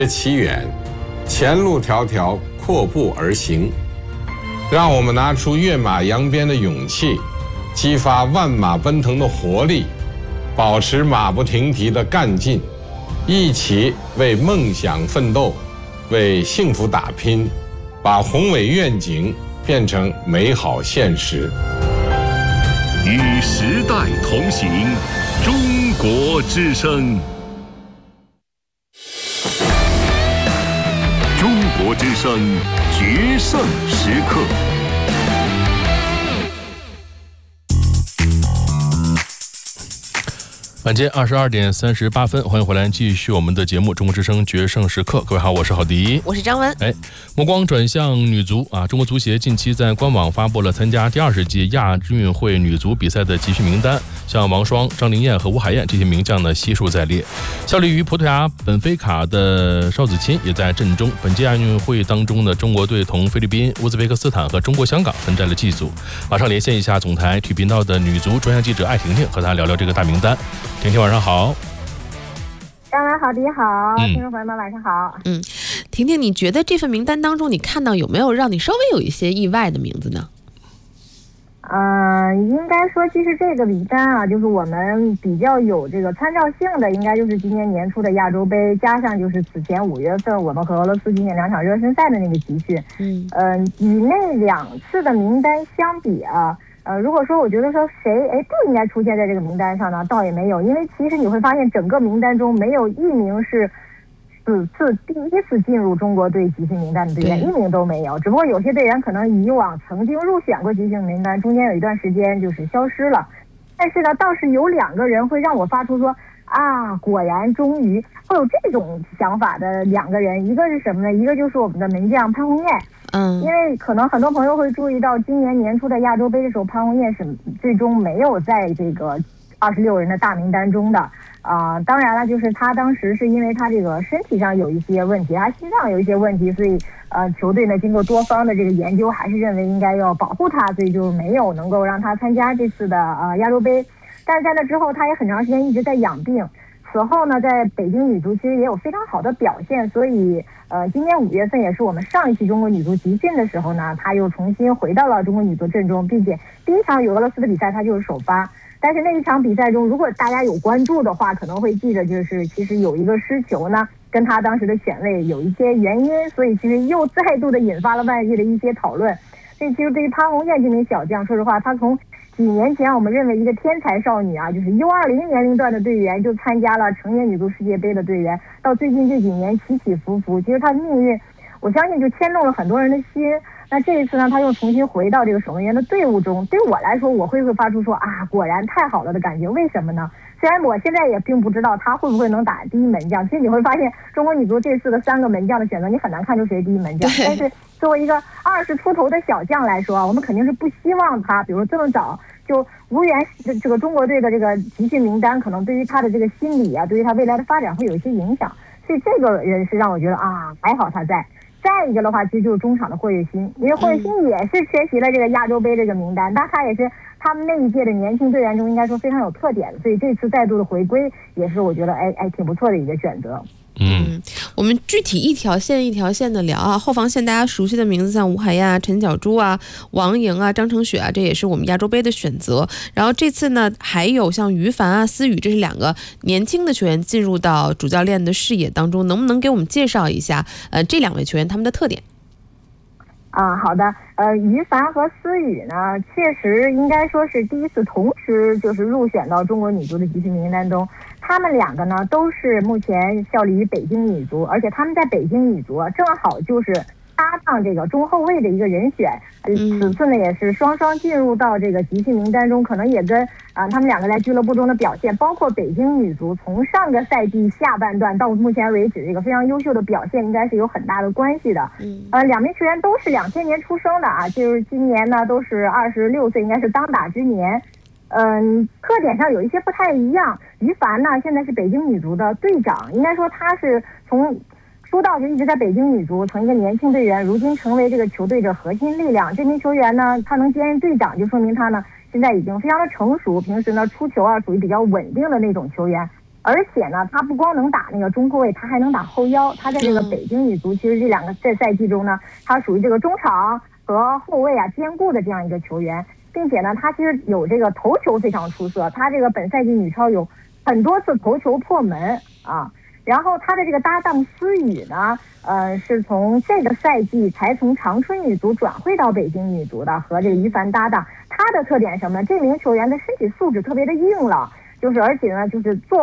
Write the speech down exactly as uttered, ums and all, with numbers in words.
其远，前路迢迢，阔步而行。让我们拿出跃马扬鞭的勇气，激发万马奔腾的活力，保持马不停蹄的干劲，一起为梦想奋斗，为幸福打拼，把宏伟愿景变成美好现实。 与时代同行，中国之声。中国之声决胜时刻。 晚间二十二点三十八分，欢迎回来继续我们的节目《中国之声决胜时刻》。各位好，我是郝迪， 我是张文。 哎，目光转向女足啊！中国足协近期在官网发布了参加第二十届亚运会女足比赛的集训名单，像王霜、张琳艳和吴海燕这些名将呢悉数在列。效力于葡萄牙本菲卡的邵子钦也在阵中。本届亚运会当中呢，中国队同菲律宾、乌兹别克斯坦和中国香港分占了 G 组。马上连线一下总台体育频道的女足专项记者艾婷婷，和她聊聊这个大名单。婷婷晚上好。 张文好，迪好，听众朋友们晚上好。 嗯，婷婷，你觉得这份名单当中，你看到有没有让你稍微有一些意外的名字呢？ 呃，应该说，其实这个名单啊，就是我们比较有这个参照性的，应该就是今年年初的亚洲杯，加上就是此前五月份我们和俄罗斯进行两场热身赛的那个集训。嗯，呃，与那两次的名单相比啊。呃，如果说我觉得说谁哎不应该出现在这个名单上呢，倒也没有，因为其实你会发现整个名单中没有一名是此次第一次进入中国队集训名单的队员，一名都没有。只不过有些队员可能以往曾经入选过集训名单，中间有一段时间就是消失了。但是呢，倒是有两个人会让我发出说啊，果然终于会有这种想法的两个人，一个是什么呢？一个就是我们的门将潘宏彦。嗯，因为可能很多朋友会注意到，今年年初的亚洲杯的时候，潘宏彦是最终没有在这个二十六人的大名单中的啊、呃。当然了，就是他当时是因为他这个身体上有一些问题，他心脏有一些问题，所以呃，球队呢经过多方的这个研究，还是认为应该要保护他，所以就没有能够让他参加这次的呃亚洲杯。但是在那之后，他也很长时间一直在养病。此后呢，在北京女足其实也有非常好的表现，所以呃，今年五月份也是我们上一期中国女足集训的时候呢，她又重新回到了中国女足阵中，并且第一场与俄罗斯的比赛她就是首发。但是那一场比赛中，如果大家有关注的话，可能会记得就是其实有一个失球呢，跟她当时的选位有一些原因，所以其实又再度的引发了外界的一些讨论。所以其实对于潘宏彦这名小将，说实话，她从几年前我们认为一个天才少女啊，就是 U 二十 年龄段的队员，就参加了成年女足世界杯的队员，到最近这几年起起伏伏，其实她的命运我相信就牵动了很多人的心。那这一次呢，她又重新回到这个守门员的队伍中，对我来说我会会发出说啊，果然太好了的感觉。为什么呢？虽然我现在也并不知道她会不会能打第一门将，其实你会发现中国女足这次的三个门将的选择，你很难看出谁是第一门将。但是作为一个二十出头的小将来说啊，我们肯定是不希望她比如说这么早就无缘这个中国队的这个集训名单，可能对于他的这个心理啊，对于他未来的发展会有一些影响。所以这个人是让我觉得啊，还好他在。再一个的话，其实就是中场的霍栎鑫，因为霍栎鑫也是缺席了这个亚洲杯这个名单，但他也是他们那一届的年轻队员中应该说非常有特点的，所以这次再度的回归也是我觉得哎哎挺不错的一个选择。 嗯，我们具体一条线一条线的聊啊。后防线大家熟悉的名字像吴海燕啊、陈晓珠啊、王莹啊、张承雪啊，这也是我们亚洲杯的选择。然后这次呢，还有像于凡啊、思雨，这是两个年轻的球员进入到主教练的视野当中，能不能给我们介绍一下呃这两位球员他们的特点？ 啊，好的，呃，于凡和思雨呢，确实应该说是第一次同时就是入选到中国女足的集训名单中。他们两个呢，都是目前效力于北京女足，而且他们在北京女足正好就是搭档这个中后卫的一个人选。此次呢，也是双双进入到这个集训名单中，可能也跟啊、呃、他们两个在俱乐部中的表现，包括北京女足从上个赛季下半段到目前为止这个非常优秀的表现，应该是有很大的关系的。嗯，呃，两名球员都是两千年出生的啊，就是今年呢都是二十六岁，应该是当打之年。嗯，特点上有一些不太一样。于凡呢，现在是北京女足的队长，应该说他是从出道就一直在北京女足，从一个年轻队员，如今成为这个球队的核心力量。这名球员呢，他能兼任队长，就说明他呢现在已经非常的成熟，平时呢出球啊属于比较稳定的那种球员。 而且呢，他不光能打那个中后卫，他还能打后腰。他在这个北京女足，其实这两个这赛季中呢，他属于这个中场和后卫啊兼顾的这样一个球员，并且呢，他其实有这个头球非常出色。他这个本赛季女超有很多次头球破门啊。然后他的这个搭档思雨呢，呃，是从这个赛季才从长春女足转会到北京女足的，和这个于凡搭档。他的特点是什么呢？这名球员的身体素质特别的硬朗。就是而且呢，就是做